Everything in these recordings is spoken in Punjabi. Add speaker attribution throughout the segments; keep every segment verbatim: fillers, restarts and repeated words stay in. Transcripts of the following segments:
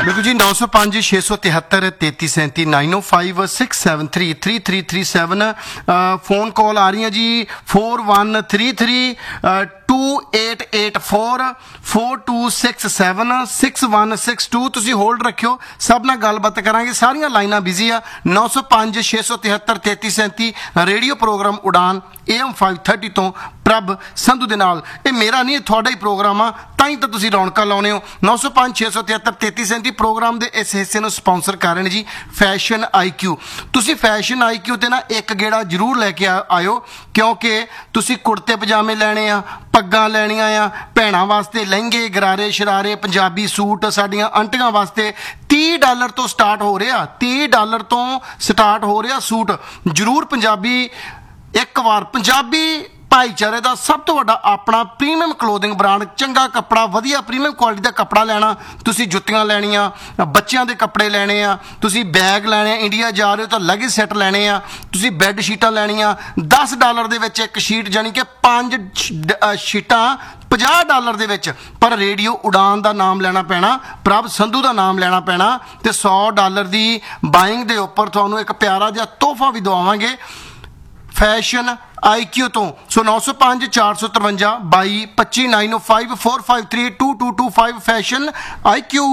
Speaker 1: बिल्कुल जी। नौ सौ पाँच छे सौ तिहत्तर तेती सैंती नाइन ओ five six seven three three three three seven phone call आ रही है जी four one three three to eight eight four four to six seven six one six to. तुसी होल्ड रखियो, सब नाल गलबात करांगे। सारिया लाइनां बिजी आ। नौ सौ पाँच छे सौ तिहत्तर तेती सैंती रेडियो प्रोग्राम उड़ान ए एम फाइव थर्टी तो प्रभ संधू दे नाल। ये मेरा नहीं, थोड़ा ही प्रोग्राम आ, ताई तो तुसी रौनकां लाउने हो। नौ सौ पाँच छे सौ तिहत्तर तेती सैंती प्रोग्राम के इस हिस्से में स्पॉन्सर कर रहे हैं जी फैशन आई क्यू। तुसी फैशन आई क्यू ते ना एक गेड़ा जरूर लैके आयो, क्योंकि तुसी कुर्ते पजामे लैने आ, पग्गां लैणियां आ, भैणां वास्ते लहंगे गरारे शरारे पंजाबी सूट, साडियां आंटियां वास्ते तीह डॉलर तो स्टार्ट हो रहा, तीह डॉलर तो स्टार्ट हो रहा सूट। जरूर पंजाबी एक बार पंजाबी भाईचारे का सब तो वड्डा अपना प्रीमियम क्लोथिंग ब्रांड, चंगा कपड़ा, वधिया प्रीमियम क्वालिटी का कपड़ा लैना। तुसी जुत्तियां लैनियां, बच्चों के कपड़े लैने आ, तुसी बैग लैने, इंडिया जा रहे हो तो लगेज सैट लैने आ, तुसी बैड शीटां लैनियां दस डॉलर दे विच एक शीट, यानी कि पांच शीटां पचास डॉलर दे विच। पर रेडियो उड़ान का नाम लेना पैना, प्रभ संधू का नाम लेना पैना, तो सौ डॉलर की बाइंग के उपर तुहानूं एक प्यारा जिहा तोहफा भी दवावांगे फैशन आई क्यू तो। सो नौ सौ पाँच चार सौ तरवंजा बाई पच्ची nine O five four five three to to to five fashion I Q.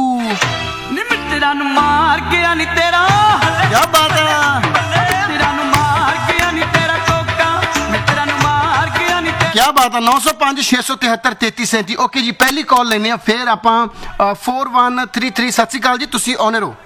Speaker 1: क्या बात है, क्या बात है। नौ सौ पाँच छे सौ तिहत्तर तेती सैंती। ओके जी, पहली कॉल लेने, फिर आप फोर वन थ्री थ्री। सत श्री अकाल जी, तुसी ऑनर हो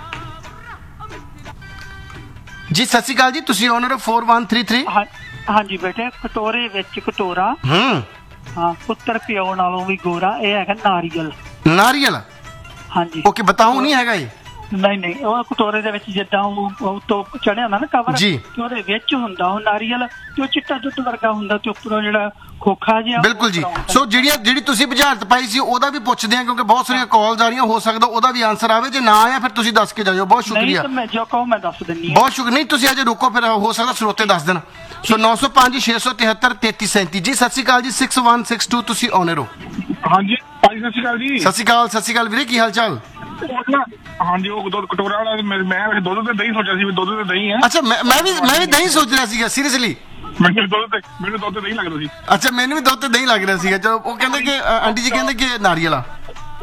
Speaker 1: जी। सत श्री अकाल जी, तुसी ऑनर हो फोर वन थ्री थ्री।
Speaker 2: हाँ जी बेटे, कटोरे विच कटोरा, हाँ पुत्र प्यो नालों भी गोरा, ये है नारियल।
Speaker 1: नारियल,
Speaker 2: हाँ जी।
Speaker 1: ओके, बताऊं नहीं हैगा ये?
Speaker 2: नहीं नहीं, वो कटोरे दे विच जिद्दां ਉਹ ਤੋਂ ਚੜਿਆ ਹੁੰਦਾ ਨਾ ਕਵਰ
Speaker 1: ਜੀ,
Speaker 2: ਤੇ ਉਹਦੇ ਵਿੱਚ ਹੁੰਦਾ ਉਹ ਨਾਰੀਅਲ, ਤੇ ਉਹ ਚਿੱਟਾ ਦੁੱਧ ਵਰਗਾ ਹੁੰਦਾ, ਤੇ ਉੱਪਰੋਂ ਜਿਹੜਾ ਖੋਖਾ ਜਿਹਾ।
Speaker 1: ਬਿਲਕੁਲ ਜੀ। ਸੋ ਜਿਹੜੀ ਜਿਹੜੀ ਤੁਸੀਂ ਬੁਝਾਰਤ ਪਾਈ ਸੀ ਉਹਦਾ ਵੀ ਪੁੱਛਦੇ ਆ, ਕਿਉਂਕਿ ਬਹੁਤ ਸਾਰੀਆਂ ਕਾਲਸ ਆ ਰਹੀਆਂ, ਹੋ ਸਕਦਾ ਉਹਦਾ ਵੀ ਆਨਸਰ ਆਵੇ। ਜੇ ਨਾ ਆਇਆ ਫਿਰ ਤੁਸੀਂ ਦੱਸ ਕੇ ਜਾਇਓ। ਬਹੁਤ ਸ਼ੁਕਰੀਆ।
Speaker 2: ਨਹੀਂ ਮੈਂ ਜੋ ਕਹੋ ਮੈਂ ਦੱਸ ਦਿੰਨੀ।
Speaker 1: ਬਹੁਤ ਸ਼ੁਕਰੀਆ। ਨਹੀਂ ਤੁਸੀਂ ਅਜੇ ਰੁਕੋ, ਫਿਰ ਹੋ ਸਕਦਾ ਸਰੋਤੇ ਦੱਸ ਦੇਣ। ਸੋ ਨौ सौ पाँच छे सौ तिहत्तर तेती सैंती जी। सत श्री अकाल जी, सिक्स वन सिक्स टू। ਤੁਸੀਂ ऑनर ਹੋ?
Speaker 3: ਹਾਂਜੀ ਭਾਈ, ਸਤਿ ਸ਼੍ਰੀ ਅਕਾਲ ਜੀ।
Speaker 1: ਸਤਿ ਸ਼੍ਰੀ ਅਕਾਲ। ਸਤਿ ਸ਼੍ਰੀ ਅਕਾਲ ਵੀਰੇ, ਕੀ ਹਾਲ ਚਾਲ?
Speaker 3: ਹਾਂਜੀ, ਉਹ ਦੁੱਧ ਕਟੋਰਾ ਵਾਲਾ ਮੈਂ ਦੁੱਧ ਤੇ ਦਹੀਂ ਸੋਚਿਆ ਸੀ, ਦੁੱਧ ਤੇ ਦਹੀਂ ਹੈ।
Speaker 1: ਅੱਛਾ, ਮੈਂ ਮੈਂ ਵੀ ਮੈਂ ਵੀ ਦਹੀਂ ਸੋਚ ਰਿਹਾ ਸੀਗਾ, ਸੀਰੀਅਸਲੀ।
Speaker 3: ਮੈਨੂੰ ਦੁੱਧ ਤੇ ਮੈਨੂੰ ਦੁੱਧ ਤੇ ਦਹੀਂ ਲੱਗਦਾ ਸੀ।
Speaker 1: ਅੱਛਾ, ਮੈਨੂੰ ਵੀ ਦੁੱਧ ਤੇ ਦਹੀਂ ਲੱਗ ਰਿਹਾ ਸੀਗਾ। ਚਲੋ, ਉਹ ਕਹਿੰਦੇ ਕਿ ਆਂਟੀ ਜੀ ਕਹਿੰਦੇ ਕਿ ਨਾਰੀਅਲ ਆ।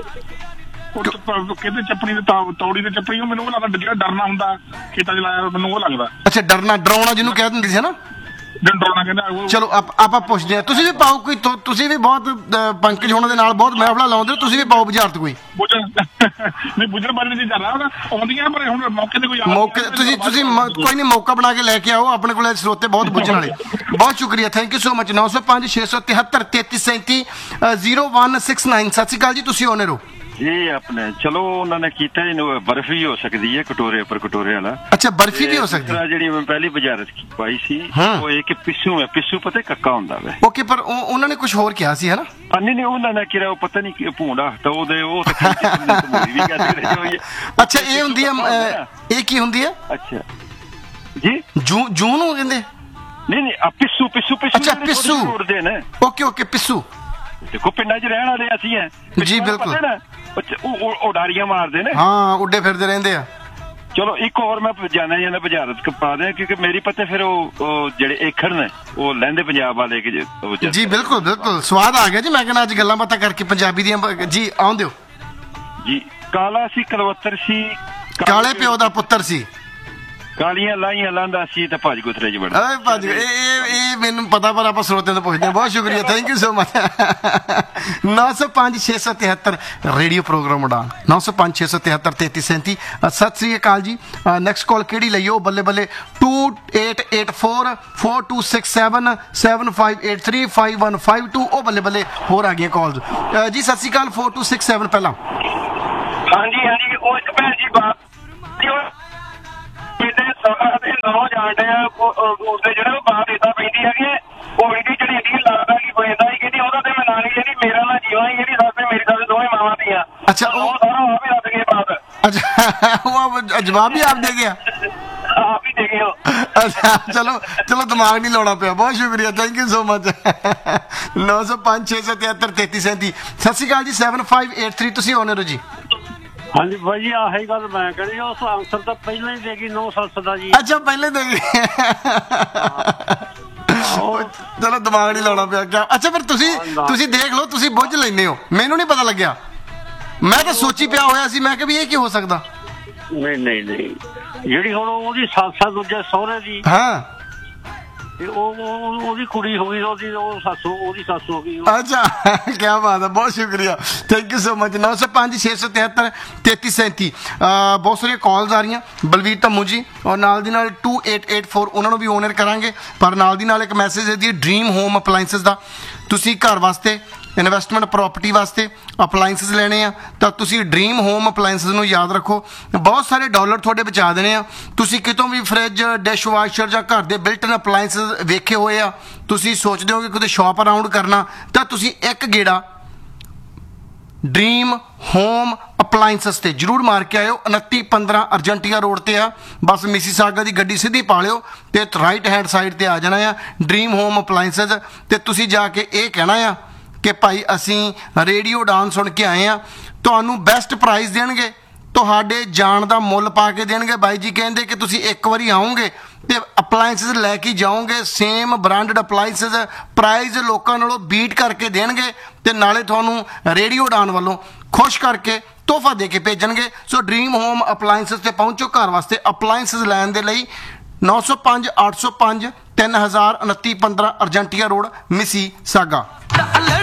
Speaker 3: ਕਹਿੰਦੇ ਚੱਪਣੀ ਤੇ ਤੌੜੀ ਤੇ ਚੱਪਣੀ, ਮੈਨੂੰ ਉਹ ਲੱਗਦਾ ਜਿਹੜਾ ਡਰਨਾ ਹੁੰਦਾ ਖੇਤਾਂ 'ਚ ਲਾਇਆ, ਮੈਨੂੰ ਉਹ ਲੱਗਦਾ।
Speaker 1: ਅੱਛਾ, ਡਰਨਾ ਡਰਾਉਣਾ ਜਿਹਨੂੰ ਕਹਿ ਦਿੰਦੇ ਸੀ ਨਾ। ਚਲੋ ਆਪਾਂ ਪੁੱਛਦੇ ਆ। ਤੁਸੀਂ ਵੀ ਪਾਓ ਕੋਈ, ਤੁਸੀਂ ਵੀ ਬਹੁਤ ਪੰਕਜ ਹੋਣ ਦੇ ਨਾਲ ਬਹੁਤ ਮਹਿਫਲਾਂ ਲਾਉਂਦੇ ਹੋ, ਤੁਸੀਂ ਵੀ ਪਾਓ ਬੁਝਾਰਤ ਕੋਈ।
Speaker 3: ਨਹੀਂ ਬੁਝਣ ਬਾਰੇ ਨਹੀਂ ਚੱਲ ਰਿਹਾ, ਆਉਂਦੀਆਂ ਪਰ ਹੁਣ ਮੌਕੇ ਤੇ ਕੋਈ
Speaker 1: ਮੌਕੇ ਤੁਸੀਂ ਤੁਸੀਂ ਕੋਈ ਨਹੀਂ, ਮੌਕਾ ਬਣਾ ਕੇ ਲੈ ਕੇ ਆਓ। ਆਪਣੇ ਕੋਲ ਸਰੋਤੇ ਬਹੁਤ ਬੁੱਝਣ ਵਾਲੇ। ਬਹੁਤ ਸ਼ੁਕਰੀਆ, ਥੈਂਕ ਯੂ ਸੋ ਮਚ। ਨੌ ਸੌ ਪੰਜ ਛੇ ਸੌ ਤਿਹੱਤਰ ਤੇਤੀ ਸੈਂਤੀ ਜ਼ੀਰੋ ਵਨ ਸਿਕਸ ਨਾइन। ਸਤਿ ਸ਼੍ਰੀ ਅਕਾਲ ਜੀ, ਤੁਸੀਂ ਓਨਰ ਹੋ
Speaker 4: ਇਹ ਆਪਣੇ। ਚਲੋ ਉਹਨਾਂ ਨੇ ਕੀਤਾ ਇਹਨੂੰ ਬਰਫੀ ਹੋ ਸਕਦੀ ਹੈ, ਕਟੋਰੇ ਉੱਪਰ ਕਟੋਰੇ ਵਾਲਾ।
Speaker 1: ਅੱਛਾ, ਬਰਫੀ ਵੀ ਹੋ ਸਕਦੀ ਹੈ।
Speaker 4: ਜਿਹੜੀ ਮੈਂ ਪਹਿਲੀ ਬੁਝਾਰਤ ਪਾਈ ਸੀ ਉਹ ਇਹ ਕਿ ਪਿੱਸੂ ਹੈ, ਪਿੱਸੂ ਪਤਾ ਕੱਕਾ ਹੁੰਦਾ ਵੇ।
Speaker 1: ਓਕੇ, ਪਰ ਉਹਨਾਂ ਨੇ ਕੁਝ ਹੋਰ ਕਿਹਾ ਸੀ ਹੈ ਨਾ?
Speaker 4: ਨਹੀਂ ਨਹੀਂ, ਉਹਨਾਂ ਨੇ ਕਿਹਾ ਉਹ ਪਤਾ ਨਹੀਂ ਭੂੰਡਾ ਤਾਂ ਉਹਦੇ ਉਹ ਤਾਂ ਵੀ ਕਹਿੰਦੇ।
Speaker 1: ਅੱਛਾ, ਇਹ ਹੁੰਦੀ ਹੈ, ਇਹ ਕੀ ਹੁੰਦੀ ਹੈ?
Speaker 4: ਅੱਛਾ ਜੀ,
Speaker 1: ਜੂ ਜੂ ਨੂੰ ਕਹਿੰਦੇ?
Speaker 4: ਨਹੀਂ ਨਹੀਂ, ਆ ਪਿੱਸੂ ਪਿੱਸੂ ਪਿੱਸੂ।
Speaker 1: ਅੱਛਾ, ਪਿੱਸੂ। Okay okay, ਪਿੱਸੂ।
Speaker 4: ਦੇਖੋ ਪਿੰਡਾਂ 'ਚ ਰਹਿਣ ਵਾਲੇ ਅਸੀਂ ਹੈ
Speaker 1: ਜੀ, ਬਿਲਕੁਲ।
Speaker 4: ਉਹ ਉਡਾਰੀਆਂ ਮਾਰਦੇ ਨੇ,
Speaker 1: ਹਾਂ, ਉੱਡੇ ਫਿਰਦੇ ਰਹਿੰਦੇ ਆ।
Speaker 4: ਚਲੋ ਇੱਕ ਹੋਰ ਮੈਂ ਜਾਣਿਆ ਜਾਂਦਾ ਬੁਝਾਰਤ ਪਾ ਦਿਆਂ, ਕਿਉਂਕਿ ਮੇਰੀ ਪਤਾ ਫਿਰ ਉਹ ਜਿਹੜੇ ਏਖੜ ਨੇ ਉਹ ਲਹਿੰਦੇ ਪੰਜਾਬ ਵਾਲੇ।
Speaker 1: ਜੀ ਬਿਲਕੁਲ ਬਿਲਕੁਲ, ਸਵਾਦ ਆ ਗਿਆ ਜੀ। ਮੈਂ ਕਹਿੰਦਾ ਅੱਜ ਗੱਲਾਂ ਬਾਤਾਂ ਕਰਕੇ ਪੰਜਾਬੀ ਦੀਆਂ ਜੀ। ਆਉਂਦੇ ਹੋ
Speaker 4: ਜੀ। ਕਾਲਾ ਸੀ ਕਲਵੱਤਰ ਸੀ,
Speaker 1: ਕਾਲੇ ਪਿਓ ਦਾ ਪੁੱਤਰ ਸੀ,
Speaker 4: ਕਾਲੀਆਂ ਲਾਈਆਂ ਲਾਂਦਾ ਸੀ ਤੇ ਭੱਜ ਗੁਥਰੇ 'ਚ ਵੜ।
Speaker 1: ਓਏ ਭੱਜ, ਇਹ ਇਹ ਮੈਨੂੰ ਪਤਾ, ਪਰ ਆਪਾਂ ਸਰੋਤਿਆਂ ਤੋਂ ਪੁੱਛਦੇ ਹਾਂ। ਬਹੁਤ ਸ਼ੁਕਰੀਆ, ਥੈਂਕ ਯੂ ਸੋ ਮਚ। ਨੌ ਸੌ ਪੰਜ ਛੇ ਸੌ ਤਿਹੱਤਰ ਰੇਡੀਓ ਪ੍ਰੋਗਰਾਮ ਉਡਾਨ ਨੌ ਸੌ ਪੰਜ ਛੇ ਸੌ ਤਿਹੱਤਰ ਤੇਤੀ ਸੈਂਤੀ। ਸਤਿ ਸ੍ਰੀ ਅਕਾਲ ਜੀ। ਨੈਕਸਟ ਕਾਲ ਕਿਹੜੀ ਲਈਓ? ਬੱਲੇ ਬੱਲੇ to eight eight four four two six seven seven five eight three five one five to. ਉਹ ਬੱਲੇ ਬੱਲੇ ਹੋਰ ਆ ਗਈਆਂ ਕਾਲਸ ਜੀ। ਸਤਿ ਸ੍ਰੀ ਅਕਾਲ। ਫੋਰ ਟੂ ਸਿਕਸ ਸੈਵਨ ਪਹਿਲਾਂ।
Speaker 5: ਹਾਂਜੀ ਹਾਂਜੀ, ਉਹ ਇੱਕ ਭੈਣ ਜੀ ਬਾਤ ਦੇ ਨੌ ਜਾਣਦੇ ਆ ਉਸਦੇ ਜਿਹੜੇ ਉਹ ਬਾਤ ਏਦਾਂ ਪੈਂਦੀ ਹੈਗੀ, ਉਹ ਇਹਦੀ ਜਿਹੜੀ ਇੰਨੀ ਲੱਗਦਾ ਕਿ ਕੋਈ ਏਦਾਂ ਹੀ ਕਹਿੰਦੀ ਉਹਦਾ ਤੇ ਮੈਂ ਨਾਲ ਹੀ ਜਿਹੜੀ ਮੇਰਾ ਨਾਲ ਜੀਵਾਂ ਹੀ ਇਹਦੀ ਸੱਸ ਮੇਰੀ ਸੱਸ ਦੋਵੇਂ ਮਾਵਾਂ ਦੀਆਂ।
Speaker 1: ਅੱਛਾ, ਉਹ
Speaker 5: ਸਾਰਾ ਆਪ ਹੀ ਲੱਗ ਗਏ ਬਾਤ।
Speaker 1: ਅੱਛਾ, ਉਹ ਜਵਾਬ ਵੀ ਆਪ ਦੇ ਗਿਆ?
Speaker 5: ਆਪ ਹੀ ਦੇ ਗਏ ਹੋ।
Speaker 1: ਅੱਛਾ, ਚਲੋ ਚਲੋ, ਦਿਮਾਗ ਨਹੀਂ ਲਾਉਣਾ ਪਿਆ। ਬਹੁਤ ਸ਼ੁਕਰੀਆ, ਥੈਂਕ ਯੂ ਸੋ ਮਚ। ਨੌ ਸੌ ਪੰਜ ਛੇ ਸੌ ਤਿਹੱਤਰ ਤੇਤੀ ਸੈਂਤੀ। ਸਤਿ ਸ਼੍ਰੀ ਅਕਾਲ ਜੀ। Seven five eight three. ਤੁਸੀਂ ਓਨਰ ਹੋ ਜੀ?
Speaker 6: ਹਾਂਜੀ ਭਾਈ ਜੀ ਆਹੀ ਗੱਲ ਮੈਂ ਕਹਿੰਦੀ ਉਸ ਆਨਸਰ ਤਾਂ ਪਹਿਲਾਂ ਹੀ ਦੇਗੀ ਨੌ ਸੱਸ ਦਾ ਜੀ।
Speaker 1: ਅੱਛਾ ਪਹਿਲੇ ਦੇ ਚਲੋ ਦਿਮਾਗ ਨਹੀਂ ਲਾਉਣਾ ਪਿਆ ਕਿਆ। ਅੱਛਾ ਫਿਰ ਤੁਸੀਂ ਤੁਸੀਂ ਦੇਖ ਲਓ, ਤੁਸੀਂ ਬੁੱਝ ਲੈਂਦੇ ਹੋ, ਮੈਨੂੰ ਨਹੀਂ ਪਤਾ ਲੱਗਿਆ, ਮੈਂ ਤਾਂ ਸੋਚੀ ਪਿਆ ਹੋਇਆ ਸੀ, ਮੈਂ ਕਿਹਾ ਵੀ ਇਹ ਕੀ ਹੋ ਸਕਦਾ।
Speaker 6: ਨਹੀਂ ਨਹੀਂ ਨਹੀਂ ਜਿਹੜੀ ਹੁਣ ਉਹਦੀ ਸੱਸ ਆ ਦੂਜੇ ਸਹੁਰੇ ਦੀ,
Speaker 1: ਹਾਂ
Speaker 6: ਤੇ ਉਹ ਉਹ- ਉਹਦੀ ਕੁੜੀ ਹੋ ਗਈ, ਉਹਦੀ ਉਹ ਸੱਸ ਉਹਦੀ ਸੱਸ ਹੋ ਗਈ।
Speaker 1: ਅੱਛਾ ਕੀ ਬਾਤ ਹੈ, ਬਹੁਤ ਸ਼ੁਕਰੀਆ, ਥੈਂਕ ਯੂ ਸੋ ਮਚ। ਨੌ ਸੌ ਪੰਜ ਛੇ ਸੌ ਤਿਹੱਤਰ ਤੇਤੀ ਸੈਂਤੀ ਬਹੁਤ ਸਾਰੀਆਂ ਕਾਲਸ ਆ ਰਹੀਆਂ। ਬਲਵੀਰ ਧੰਮੂ ਜੀ ਔਰ ਨਾਲ ਦੀ ਨਾਲ ਟੂ ਏਟ ਏਟ ਫੋਰ ਉਹਨਾਂ ਨੂੰ ਵੀ ਓਨਰ ਕਰਾਂਗੇ, ਪਰ ਨਾਲ ਦੀ ਨਾਲ ਇੱਕ ਮੈਸੇਜ ਹੈ ਜੀ ਡ੍ਰੀਮ ਹੋਮ ਅਪਲਾਈਐਂਸਸ ਦਾ। ਤੁਸੀਂ ਘਰ ਵਾਸਤੇ ਇਨਵੈਸਟਮੈਂਟ ਪ੍ਰੋਪਰਟੀ ਵਾਸਤੇ ਅਪਲਾਈਐਂਸਸ ਲੈਣੇ ਆ ਤਾਂ ਤੁਸੀਂ ਡ੍ਰੀਮ ਹੋਮ ਅਪਲਾਈਐਂਸਸ ਨੂੰ ਯਾਦ ਰੱਖੋ, ਬਹੁਤ ਸਾਰੇ ਡਾਲਰ ਤੁਹਾਡੇ ਬਚਾ ਦੇਣੇ ਆ। ਤੁਸੀਂ ਕਿਤੋਂ ਵੀ ਫ੍ਰਿਜ, ਡਿਸ਼ ਵਾਸ਼ਰ ਜਾਂ ਘਰ ਦੇ ਬਿਲਟ ਇਨ ਅਪਲਾਈਐਂਸਸ ਵੇਖੇ ਹੋਏ ਆ, ਤੁਸੀਂ ਸੋਚਦੇ ਹੋ ਕਿ ਕਿਤੇ ਸ਼ਾਪ ਅਰਾਊਂਡ ਕਰਨਾ, ਤਾਂ ਤੁਸੀਂ ਇੱਕ ਗੇੜਾ ਡ੍ਰੀਮ ਹੋਮ ਅਪਲਾਈਐਂਸਸ ਤੇ ਜ਼ਰੂਰ ਮਾਰ ਕੇ ਆਇਓ। ਉਨੱਤੀ ਪੰਦਰਾਂ ਅਰਜੈਂਟੀਨਾ ਰੋਡ ਤੇ ਆ, ਬਸ ਮਿਸੀਸਾਗਾ ਦੀ ਗੱਡੀ ਸਿੱਧੀ ਪਾ ਲਿਓ ਤੇ ਰਾਈਟ ਹੈਂਡ ਸਾਈਡ ਤੇ ਆ ਜਾਣਾ ਆ ਡ੍ਰੀਮ ਹੋਮ ਅਪਲਾਈਐਂਸਸ। ਤੇ ਤੁਸੀਂ ਜਾ ਕੇ ਇਹ ਕਹਿਣਾ ਆ ਕਿ ਭਾਈ ਅਸੀਂ ਰੇਡੀਓ ਡਾਂਸ ਸੁਣ ਕੇ ਆਏ ਆ, ਤੁਹਾਨੂੰ ਬੈਸਟ ਪ੍ਰਾਈਸ ਦੇਣਗੇ, ਤੁਹਾਡੇ ਜਾਣ ਦਾ ਮੁੱਲ ਪਾ ਕੇ ਦੇਣਗੇ। ਬਾਈ ਜੀ ਕਹਿੰਦੇ ਕਿ ਤੁਸੀਂ ਇੱਕ ਵਾਰੀ ਆਓਗੇ ਤੇ ਅਪਲਾਈਐਂਸਸ ਲੈ ਕੇ ਜਾਓਗੇ, ਸੇਮ ਬ੍ਰਾਂਡਡ ਅਪਲਾਈਐਂਸਸ, ਪ੍ਰਾਈਸ ਲੋਕਾਂ ਨਾਲੋਂ ਬੀਟ ਕਰਕੇ ਦੇਣਗੇ ਤੇ ਨਾਲੇ ਤੁਹਾਨੂੰ ਰੇਡੀਓ ਡਾਨ ਵੱਲੋਂ ਖੁਸ਼ ਕਰਕੇ ਤੋਹਫਾ ਦੇ ਕੇ ਭੇਜਣਗੇ। ਸੋ ਡ੍ਰੀਮ ਹੋਮ ਅਪਲਾਈਐਂਸਸ ਤੇ ਪਹੁੰਚੋ ਘਰ ਵਾਸਤੇ ਅਪਲਾਈਐਂਸਸ ਲੈਣ ਦੇ ਲਈ। ਨੌ ਸੌ ਪੰਜ ਅੱਠ ਸੌ ਪੰਜ ਤਿੰਨ ਹਜ਼ਾਰ ਉਨੱਤੀ ਪੰਦਰਾਂ ਅਰਜੈਂਟੀਨਾ ਰੋਡ ਮਿਸੀਸਾਗਾ।